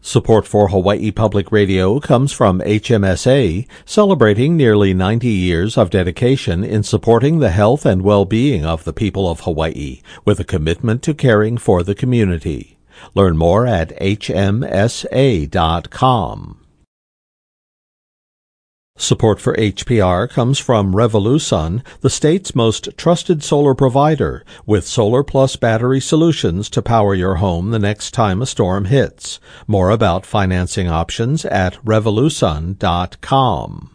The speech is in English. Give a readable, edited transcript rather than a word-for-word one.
Support for Hawaii Public Radio comes from HMSA, celebrating nearly 90 years of dedication in supporting the health and well-being of the people of Hawaii, with a commitment to caring for the community. Learn more at hmsa.com. Support for HPR comes from Revolusun, the state's most trusted solar provider, with Solar Plus battery solutions to power your home the next time a storm hits. More about financing options at revolusun.com.